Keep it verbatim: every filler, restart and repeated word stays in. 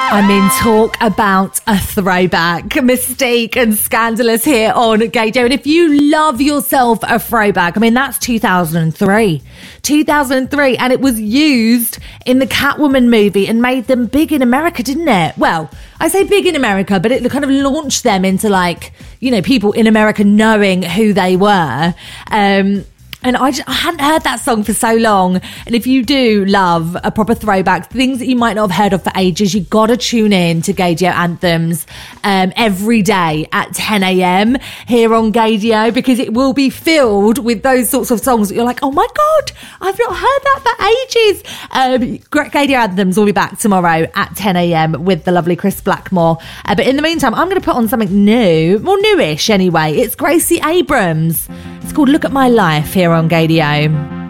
I mean, talk about a throwback. Mystique and Scandalous here on Gaydio. And if you love yourself a throwback, I mean, that's two thousand three. two thousand three. And it was used in the Catwoman movie and made them big in America, didn't it? Well, I say big in America, but it kind of launched them into, like, you know, people in America knowing who they were. Um... And I, just, I hadn't heard that song for so long. And if you do love a proper throwback, things that you might not have heard of for ages, you got to tune in to Gaydio Anthems um, every day at ten a.m. here on Gaydio, because it will be filled with those sorts of songs that you're like, oh my God, I've not heard that for ages. Um, Gaydio Anthems will be back tomorrow at ten a.m. with the lovely Chris Blackmore. Uh, but in the meantime, I'm going to put on something new, more newish anyway. It's Gracie Abrams. It's called Look at My Life here on Gaydio.